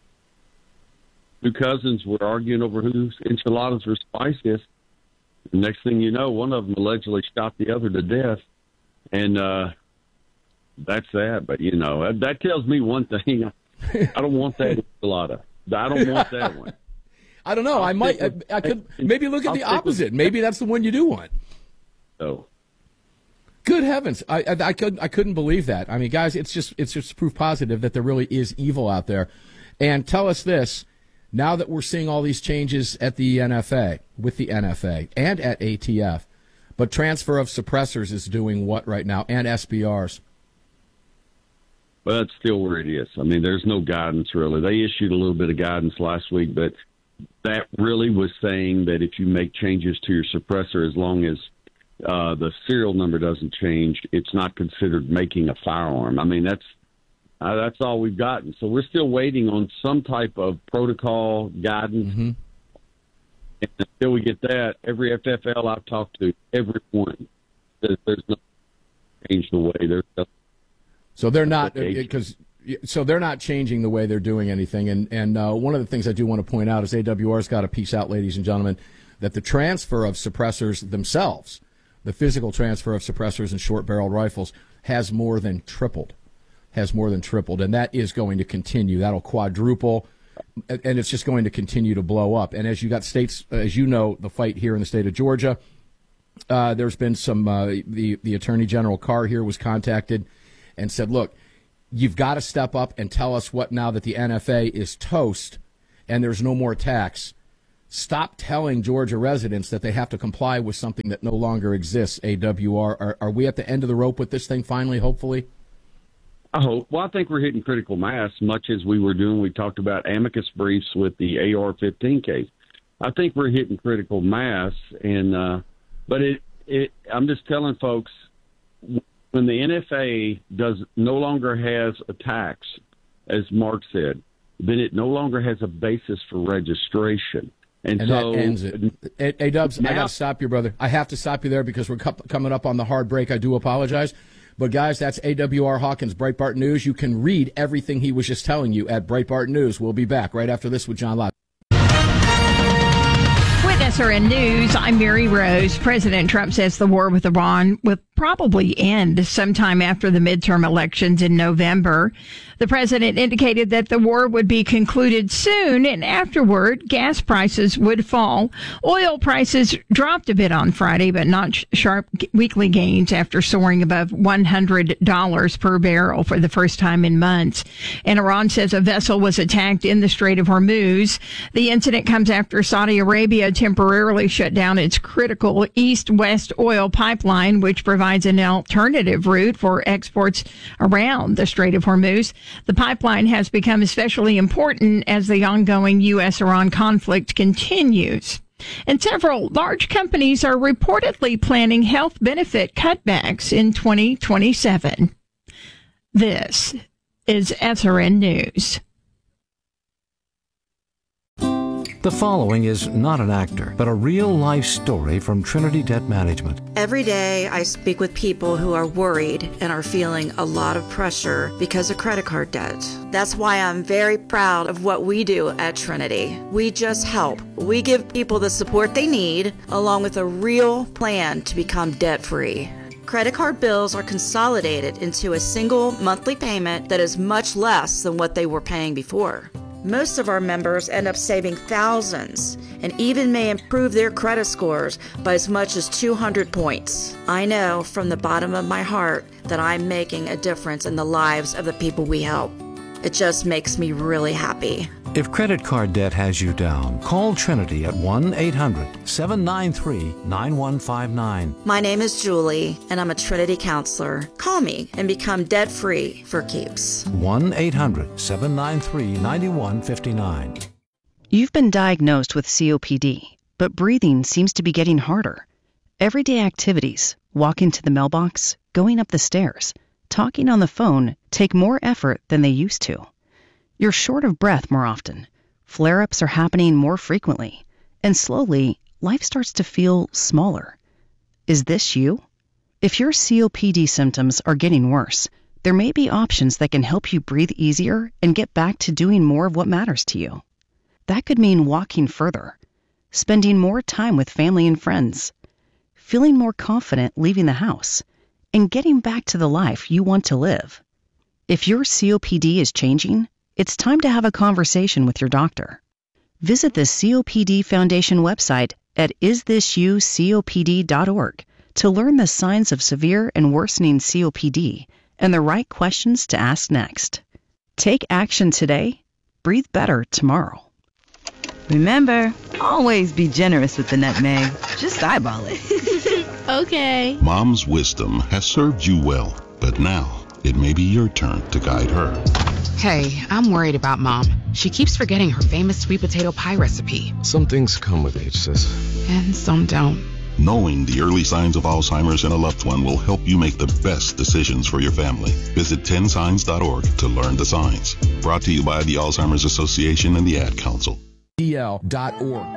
two cousins were arguing over whose enchiladas were spiciest. The next thing you know, one of them allegedly shot the other to death, and uh, that's that. But you know, that, that tells me one thing: I don't want that enchilada. I don't want that one. I don't know. I'll I might. With, I, I could maybe look at I'll the opposite. With, maybe that's the one you do want. Oh. Good heavens! I, I I couldn't I couldn't believe that. I mean, guys, it's just it's just proof positive that there really is evil out there. And tell us this: now that we're seeing all these changes at the N F A, with the N F A and at A T F, but transfer of suppressors is doing what right now, and S B Rs? Well, it's still where it is. I mean, there's no guidance really. They issued a little bit of guidance last week, but that really was saying that if you make changes to your suppressor, as long as Uh, the serial number doesn't change, it's not considered making a firearm. I mean, that's uh, that's all we've gotten. So we're still waiting on some type of protocol guidance. Mm-hmm. And until we get that, every F F L I've talked to, everyone says there's no change the way they're. So they're not because. So they're not changing the way they're doing anything. And and uh, one of the things I do want to point out is A W R's got a piece out, ladies and gentlemen, that the transfer of suppressors themselves, the physical transfer of suppressors and short-barreled rifles, has more than tripled, has more than tripled, and that is going to continue. That'll quadruple, and it's just going to continue to blow up. And as you got states, as you know, the fight here in the state of Georgia, uh, there's been some, uh, the, the Attorney General Carr here was contacted and said, look, you've got to step up and tell us what now that the N F A is toast and there's no more tax. Stop telling Georgia residents that they have to comply with something that no longer exists, A W R. Are, are we at the end of the rope with this thing finally, hopefully? I hope. Well, I think we're hitting critical mass, much as we were doing. We talked about amicus briefs with the A R fifteen case. I think we're hitting critical mass, and uh, but it, it. I'm just telling folks, when the N F A does no longer has a tax, as Mark said, then it no longer has a basis for registration. And, and so, that ends it. Hey, Dubs, now, I got to stop you, brother. I have to stop you there because we're cu- coming up on the hard break. I do apologize. But, guys, that's A W R Hawkins, Breitbart News. You can read everything he was just telling you at Breitbart News. We'll be back right after this with John Lott. With S R N News, I'm Mary Rose. President Trump says the war with Iran will probably end sometime after the midterm elections in November. The president indicated that the war would be concluded soon, and afterward, gas prices would fall. Oil prices dropped a bit on Friday, but not sh- sharp weekly gains after soaring above one hundred dollars per barrel for the first time in months. And Iran says a vessel was attacked in the Strait of Hormuz. The incident comes after Saudi Arabia temporarily shut down its critical east-west oil pipeline, which provides an alternative route for exports around the Strait of Hormuz. The pipeline has become especially important as the ongoing U S Iran conflict continues. And several large companies are reportedly planning health benefit cutbacks in twenty twenty-seven. This is S R N News. The following is not an actor, but a real-life story from Trinity Debt Management. Every day I speak with people who are worried and are feeling a lot of pressure because of credit card debt. That's why I'm very proud of what we do at Trinity. We just help. We give people the support they need, along with a real plan to become debt-free. Credit card bills are consolidated into a single monthly payment that is much less than what they were paying before. Most of our members end up saving thousands and even may improve their credit scores by as much as two hundred points. I know from the bottom of my heart that I'm making a difference in the lives of the people we help. It just makes me really happy. If credit card debt has you down, call Trinity at one eight hundred seven nine three nine one five nine. My name is Julie, and I'm a Trinity counselor. Call me and become debt-free for keeps. one eight hundred seven nine three nine one five nine. You've been diagnosed with C O P D, but breathing seems to be getting harder. Everyday activities, walking to the mailbox, going up the stairs, talking on the phone, take more effort than they used to. You're short of breath more often. Flare-ups are happening more frequently. And slowly, life starts to feel smaller. Is this you? If your C O P D symptoms are getting worse, there may be options that can help you breathe easier and get back to doing more of what matters to you. That could mean walking further, spending more time with family and friends, feeling more confident leaving the house, and getting back to the life you want to live. If your C O P D is changing, it's time to have a conversation with your doctor. Visit the C O P D Foundation website at is this you C O P D dot org to learn the signs of severe and worsening C O P D and the right questions to ask next. Take action today. Breathe better tomorrow. Remember, always be generous with the nutmeg. Just eyeball it. Okay. Mom's wisdom has served you well, but now it may be your turn to guide her. Hey, I'm worried about Mom. She keeps forgetting her famous sweet potato pie recipe. Some things come with age, sis. And some don't. Knowing the early signs of Alzheimer's in a loved one will help you make the best decisions for your family. Visit ten signs dot org to learn the signs. Brought to you by the Alzheimer's Association and the Ad Council. D L dot org.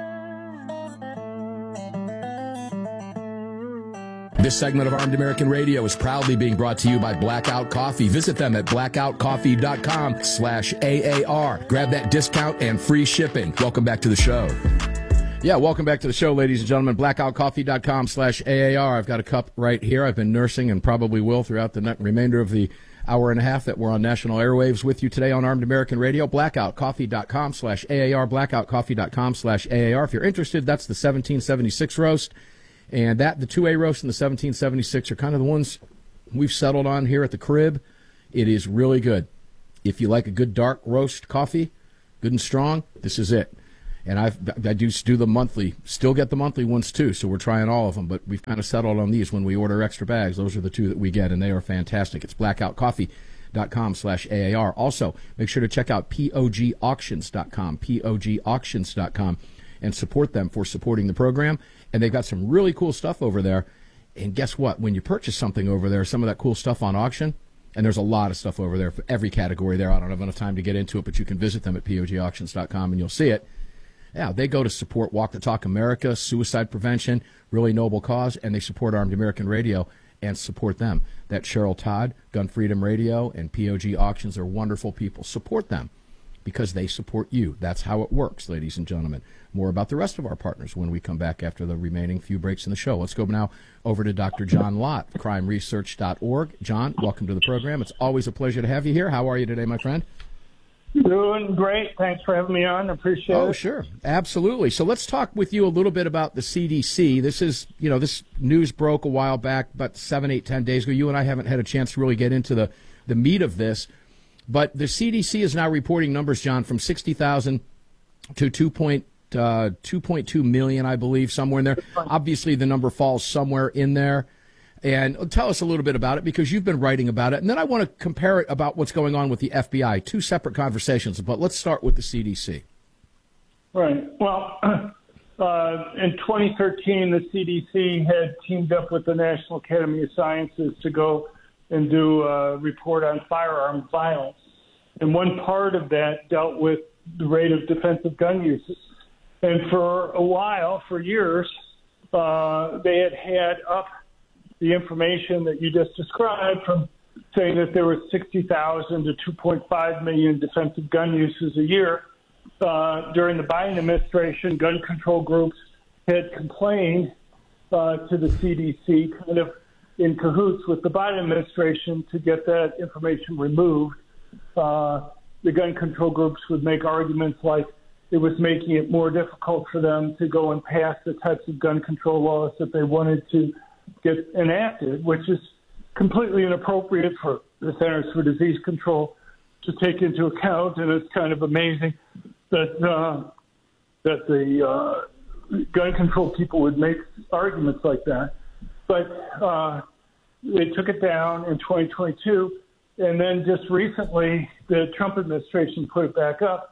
This segment of Armed American Radio is proudly being brought to you by Blackout Coffee. Visit them at blackout coffee dot com slash A A R. Grab that discount and free shipping. Welcome back to the show. Yeah, welcome back to the show, ladies and gentlemen. blackout coffee dot com slash A A R. I've got a cup right here. I've been nursing and probably will throughout the remainder of the hour and a half that we're on national airwaves with you today on Armed American Radio. blackout coffee dot com slash A A R. blackout coffee dot com slash A A R. If you're interested, that's the seventeen seventy-six roast. And that, the two A roast and the seventeen seventy-six are kind of the ones we've settled on here at the crib. It is really good. If you like a good dark roast coffee, good and strong, this is it. And I've, I do do the monthly, still get the monthly ones too, so we're trying all of them. But we've kind of settled on these when we order extra bags. Those are the two that we get, and they are fantastic. It's blackout coffee dot com slash A A R. Also, make sure to check out P O G auctions dot com, P O G auctions dot com, and support them for supporting the program. And they've got some really cool stuff over there. And guess what? When you purchase something over there, some of that cool stuff on auction, and there's a lot of stuff over there for every category there. I don't have enough time to get into it, but you can visit them at P O G auctions dot com and you'll see it. Yeah, they go to support Walk the Talk America, suicide prevention, really noble cause, and they support Armed American Radio and support them. That Cheryl Todd, Gun Freedom Radio, and P O G Auctions are wonderful people. Support them because they support you. That's how it works, ladies and gentlemen. More about the rest of our partners when we come back after the remaining few breaks in the show. Let's go now over to Doctor John Lott, crime research dot org. John, welcome to the program. It's always a pleasure to have you here. How are you today, my friend? Doing great. Thanks for having me on. Appreciate oh, it. Oh, sure. Absolutely. So let's talk with you a little bit about the C D C. This is, you know, this news broke a while back, about seven, eight, ten days ago. You and I haven't had a chance to really get into the, the meat of this. But the C D C is now reporting numbers, John, from sixty thousand to two point two million, I believe, somewhere in there. Obviously, the number falls somewhere in there. And tell us a little bit about it, because you've been writing about it. And then I want to compare it about what's going on with the F B I. Two separate conversations, but let's start with the C D C. Right. Well, uh, in twenty thirteen, the C D C had teamed up with the National Academy of Sciences to go and do a report on firearm violence. And one part of that dealt with the rate of defensive gun uses. And for a while, for years, uh, they had had up the information that you just described, from saying that there was sixty thousand to two point five million defensive gun uses a year. Uh, during the Biden administration, gun control groups had complained uh, to the C D C, kind of in cahoots with the Biden administration, to get that information removed. Uh, the gun control groups would make arguments like it was making it more difficult for them to go and pass the types of gun control laws that they wanted to get enacted, which is completely inappropriate for the Centers for Disease Control to take into account. And it's kind of amazing that uh, that the uh, gun control people would make arguments like that. But uh, they took it down in twenty twenty-two, and then just recently the Trump administration put it back up.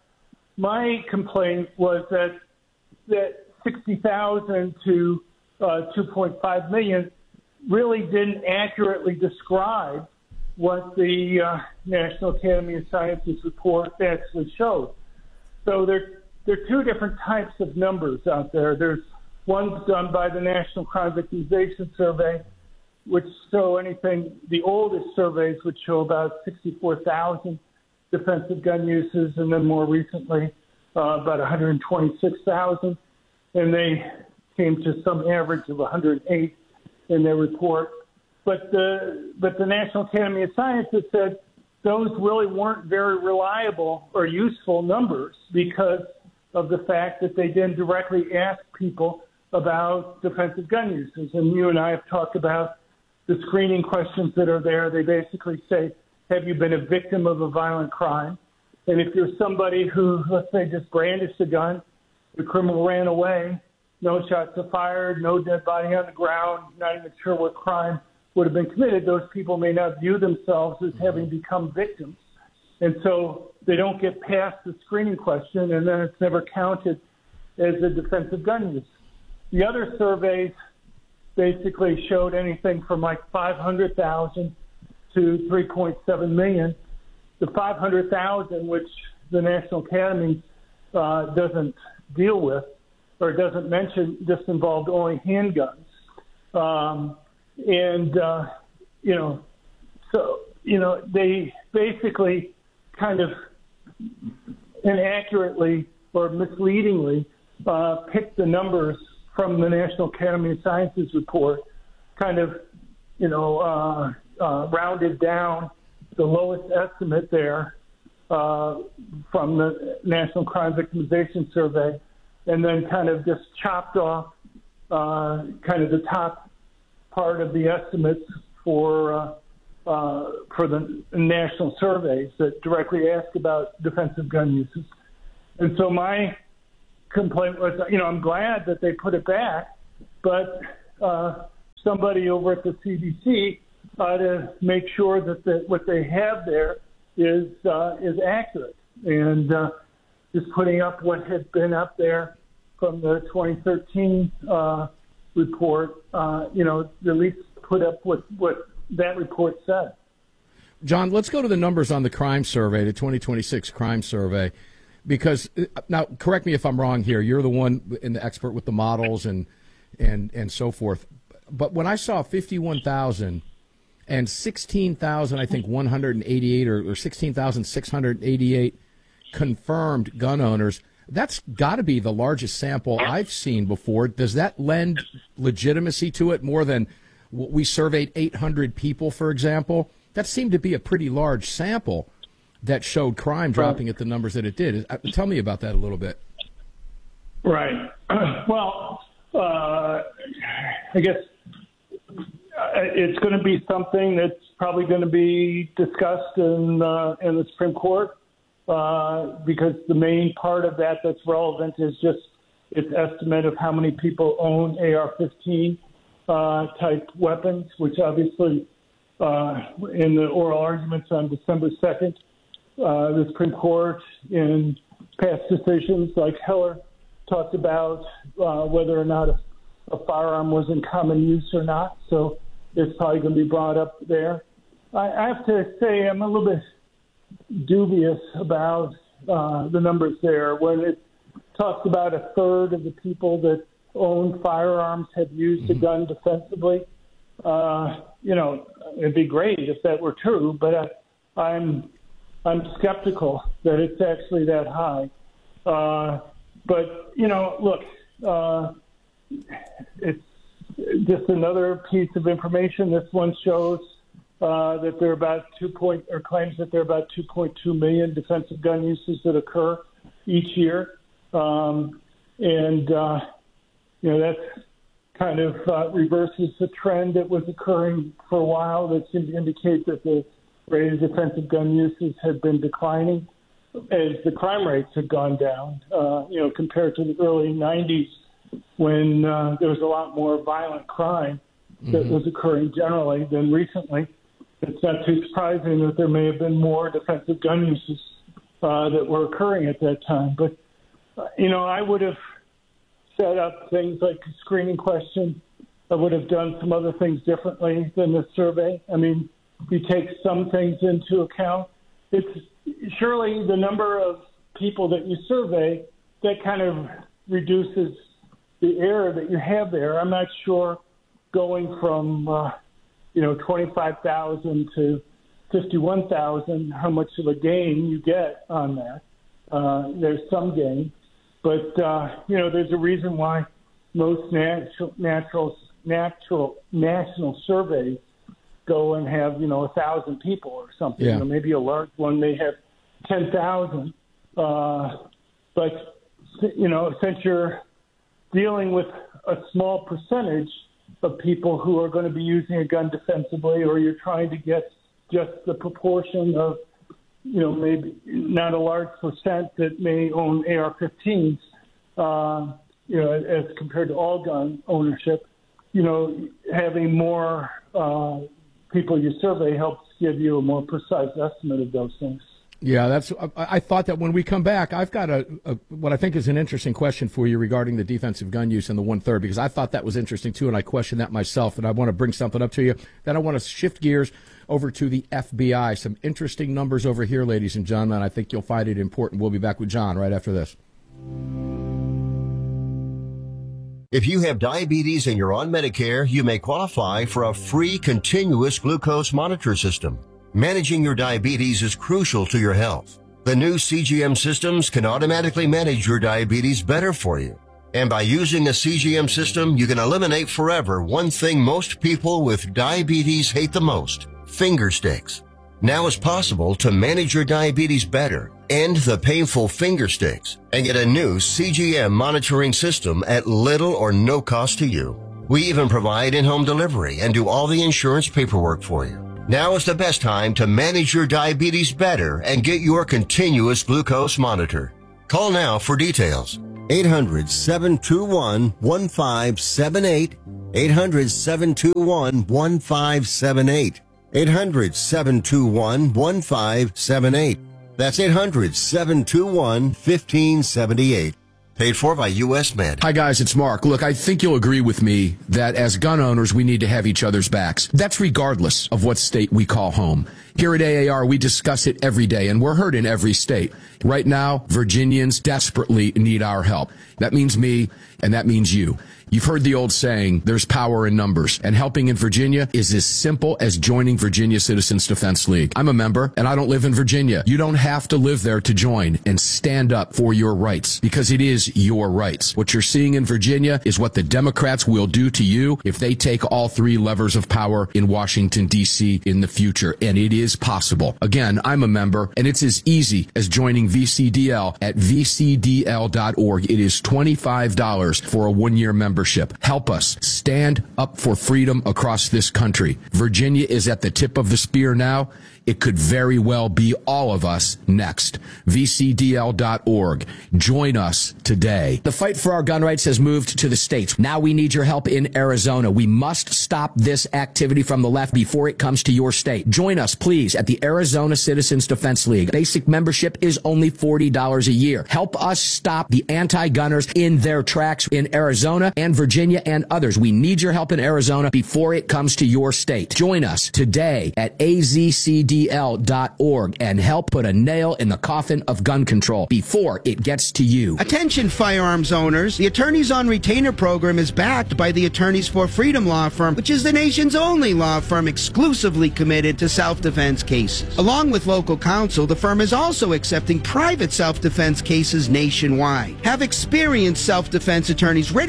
My complaint was that that sixty thousand to uh, two point five million really didn't accurately describe what the uh, National Academy of Sciences report actually showed. So there, there are two different types of numbers out there. There's one's done by the National Crime Victimization Survey, which show anything, the oldest surveys would show about sixty-four thousand defensive gun uses, and then more recently uh, about one hundred twenty-six thousand. And they came to some average of one hundred eight in their report. But the, but the National Academy of Sciences said those really weren't very reliable or useful numbers because of the fact that they didn't directly ask people about defensive gun uses. And you and I have talked about the screening questions that are there. They basically say, have you been a victim of a violent crime? And if you're somebody who, let's say, just brandished a gun, the criminal ran away, no shots are fired, no dead body on the ground, not even sure what crime would have been committed, those people may not view themselves as having become victims. And so they don't get past the screening question, and then it's never counted as a defensive gun use. The other surveys basically showed anything from like five hundred thousand to three point seven million. The five hundred thousand, which the National Academy uh, doesn't deal with or doesn't mention, just involved only handguns. Um, and, uh, you know, so, you know, they basically kind of inaccurately or misleadingly uh, picked the numbers from the National Academy of Sciences report, kind of, you know, uh, uh, rounded down the lowest estimate there uh, from the National Crime Victimization Survey, and then kind of just chopped off uh, kind of the top part of the estimates for uh, uh, for the national surveys that directly ask about defensive gun uses. And so my complaint was, you know, I'm glad that they put it back, but uh, somebody over at the C D C ought to make sure that the, what they have there is uh, is accurate. And uh, just putting up what had been up there from the twenty thirteen uh, report, uh, you know, at least put up what, what that report said. John, let's go to the numbers on the crime survey, the twenty twenty-six crime survey, because now, correct me if I'm wrong here. You're the one in the expert with the models and and and so forth. But when I saw fifty-one thousand and sixteen thousand, I think one hundred eighty-eight or, or sixteen thousand six hundred eighty-eight confirmed gun owners, that's got to be the largest sample I've seen before. Does that lend legitimacy to it more than we surveyed eight hundred people, for example? That seemed to be a pretty large sample that showed crime dropping at the numbers that it did. Tell me about that a little bit. Right. Well, uh, I guess it's going to be something that's probably going to be discussed in uh, in the Supreme Court uh, because the main part of that that's relevant is just its estimate of how many people own A R fifteen uh, type weapons, which obviously uh, in the oral arguments on December second, uh, the Supreme Court in past decisions like Heller talked about uh, whether or not a, a firearm was in common use or not. So it's probably going to be brought up there. I, I have to say I'm a little bit dubious about uh, the numbers there. When it talks about a third of the people that own firearms have used a gun defensively, uh, you know, it'd be great if that were true, but I, I'm I'm skeptical that it's actually that high. Uh, but, you know, look, uh, it's just another piece of information. This one shows uh, that there are about two point or claims that there are about two point two million defensive gun uses that occur each year, um, and uh, you know that's kind of uh, reverses the trend that was occurring for a while that seemed to indicate that the rate of defensive gun uses had been declining as the crime rates had gone down, uh, you know, compared to the early nineties when uh, there was a lot more violent crime that mm-hmm. was occurring generally than recently. It's not too surprising that there may have been more defensive gun uses uh, that were occurring at that time. But, uh, you know, I would have set up things like a screening question. I would have done some other things differently than the survey. I mean, you take some things into account. It's surely the number of people that you survey that kind of reduces the error that you have there. I'm not sure going from, uh, you know, twenty-five thousand to fifty-one thousand, how much of a gain you get on that. Uh, there's some gain. But, uh, you know, there's a reason why most natural, natural, natural national surveys go and have, you know, a thousand people or something. Yeah. You know, maybe a large one may have ten thousand. Uh, but, you know, since you're dealing with a small percentage of people who are going to be using a gun defensively, or you're trying to get just the proportion of, you know, maybe not a large percent that may own A R fifteens, uh, you know, as compared to all gun ownership, you know, having more uh, people you survey helps give you a more precise estimate of those things. Yeah, that's. I, I thought that when we come back, I've got a, a what I think is an interesting question for you regarding the defensive gun use in the one third, because I thought that was interesting too, and I questioned that myself, and I want to bring something up to you. Then I want to shift gears over to the F B I. Some interesting numbers over here, ladies and gentlemen. I think you'll find it important. We'll be back with John right after this. If you have diabetes and you're on Medicare, you may qualify for a free continuous glucose monitor system. Managing your diabetes is crucial to your health. The new C G M systems can automatically manage your diabetes better for you. And by using a C G M system, you can eliminate forever one thing most people with diabetes hate the most: finger sticks. Now it's possible to manage your diabetes better, end the painful finger sticks, and get a new C G M monitoring system at little or no cost to you. We even provide in-home delivery and do all the insurance paperwork for you. Now is the best time to manage your diabetes better and get your continuous glucose monitor. Call now for details. eight hundred, seven two one, one five seven eight. eight hundred, seven two one, one five seven eight. eight hundred, seven two one, one five seven eight. That's eight hundred, seven two one, one five seven eight. Paid for by U S Med. Hi, guys, it's Mark. Look, I think you'll agree with me that as gun owners, we need to have each other's backs. That's regardless of what state we call home. Here at A A R, we discuss it every day, and we're heard in every state. Right now, Virginians desperately need our help. That means me, and that means you. You've heard the old saying, there's power in numbers, and helping in Virginia is as simple as joining Virginia Citizens Defense League. I'm a member, and I don't live in Virginia. You don't have to live there to join and stand up for your rights, because it is your rights. What you're seeing in Virginia is what the Democrats will do to you if they take all three levers of power in Washington, D C in the future, and it is possible. Again, I'm a member, and it's as easy as joining V C D L at v c d l dot org. It is twenty-five dollars for a one-year membership. Help us stand up for freedom across this country. Virginia is at the tip of the spear now. It could very well be all of us next. v c d l dot org. Join us today. The fight for our gun rights has moved to the states. Now we need your help in Arizona. We must stop this activity from the left before it comes to your state. Join us, please, at the Arizona Citizens Defense League. Basic membership is only forty dollars a year. Help us stop the anti-gunners in their tracks in Arizona and Virginia and others. We need your help in Arizona before it comes to your state. Join us today at a z c d l dot org and help put a nail in the coffin of gun control before it gets to you. Attention firearms owners. The Attorneys on Retainer program is backed by the Attorneys for Freedom law firm, which is the nation's only law firm exclusively committed to self-defense cases. Along with local counsel, the firm is also accepting private self-defense cases nationwide. Have experienced self-defense attorneys ready to represent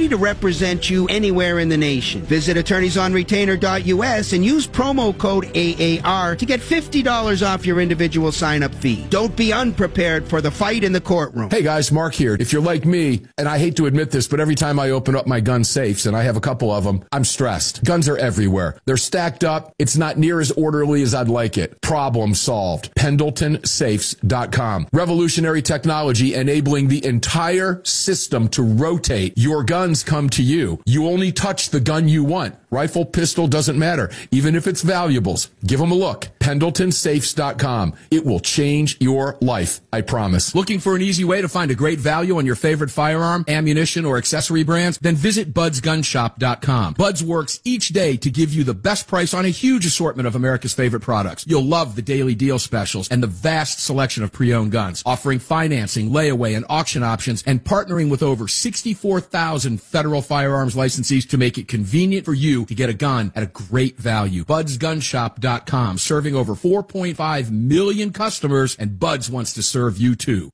represent you anywhere in the nation. Visit attorneys on retainer dot U S and use promo code A A R to get fifty dollars off your individual sign-up fee. Don't be unprepared for the fight in the courtroom. Hey guys, Mark here. If you're like me, and I hate to admit this, but every time I open up my gun safes, and I have a couple of them, I'm stressed. Guns are everywhere. They're stacked up. It's not near as orderly as I'd like it. Problem solved. Pendleton Safes dot com. Revolutionary technology enabling the entire system to rotate. Your guns come to you. You only touch the gun you want. Rifle, pistol, doesn't matter. Even if it's valuables. Give them a look. Pendleton Safes dot com. It will change your life, I promise. Looking for an easy way to find a great value on your favorite firearm, ammunition, or accessory brands? Then visit Buds Gun Shop dot com. Buds works each day to give you the best price on a huge assortment of America's favorite products. You'll love the daily deal specials and the vast selection of pre-owned guns, offering financing, layaway, and auction options, and partnering with over sixty-four thousand federal firearms licensees to make it convenient for you to get a gun at a great value. Buds Gun Shop dot com, serving over four point five million customers, and Buds wants to serve you too.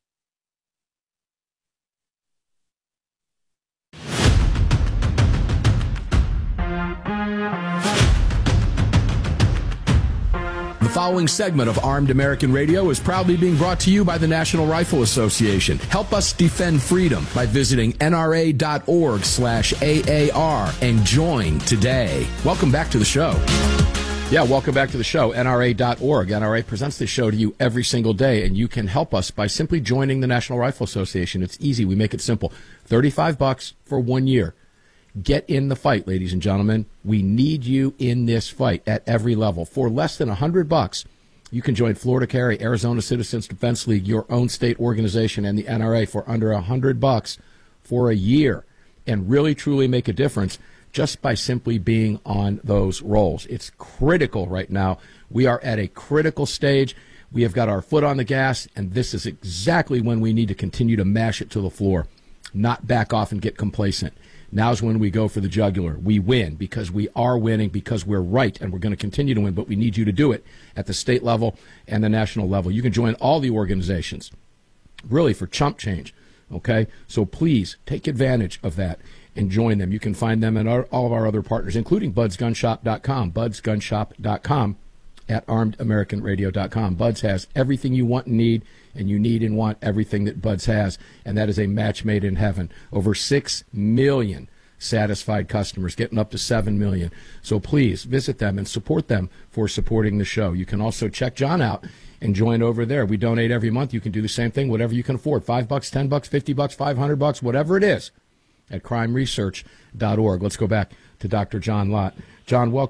The following segment of Armed American Radio is proudly being brought to you by the National Rifle Association. Help us defend freedom by visiting N R A dot org slash A A R and join today. Welcome back to the show. Yeah, welcome back to the show, N R A dot org. N R A presents this show to you every single day, and you can help us by simply joining the National Rifle Association. It's easy. We make it simple. thirty-five bucks for one year. Get in the fight, ladies and gentlemen. We need you in this fight at every level. For less than one hundred bucks, you can join Florida Carry, Arizona Citizens Defense League, your own state organization, and the N R A for under one hundred bucks for a year, and really, truly make a difference just by simply being on those rolls. It's critical right now. We are at a critical stage. We have got our foot on the gas, and this is exactly when we need to continue to mash it to the floor, not back off and get complacent. Now's when we go for the jugular. We win because we are winning, because we're right, and we're going to continue to win, but we need you to do it at the state level and the national level. You can join all the organizations, really, for chump change, okay? So please take advantage of that and join them. You can find them at our, all of our other partners, including Buds Gun Shop dot com, Buds Gun Shop dot com, at Armed American Radio dot com. Buds has everything you want and need, and you need and want everything that Buds has, and that is a match made in heaven. Over six million satisfied customers, getting up to seven million. So please visit them and support them for supporting the show. You can also check John out and join over there. We donate every month. You can do the same thing, whatever you can afford. Five bucks, ten bucks, fifty bucks, five hundred bucks, whatever it is, at crime research dot org. Let's go back to Doctor John Lott. John, welcome.